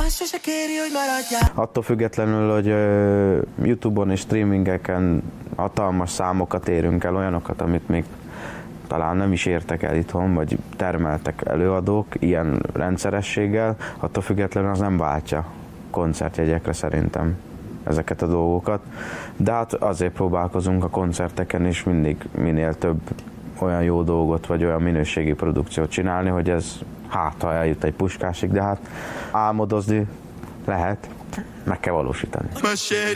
Attól függetlenül, hogy YouTube-on és streamingeken hatalmas számokat érünk el, olyanokat, amit még talán nem is értek el itthon, vagy termeltek előadók ilyen rendszerességgel, attól függetlenül az nem váltja koncertjegyekre szerintem ezeket a dolgokat. De hát azért próbálkozunk a koncerteken is mindig minél több olyan jó dolgot, vagy olyan minőségi produkciót csinálni, hogy ez ha eljut egy Puskásig, de hát álmodozni lehet, meg kell valósítani.